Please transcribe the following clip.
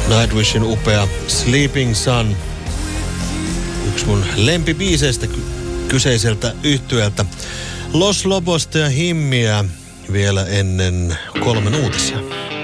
Nightwishin upea Sleeping Sun. Yksi mun lempibiiseistä kyseiseltä yhtyeeltä. Los Lobosta ja Himmiä vielä ennen 3 uutisia.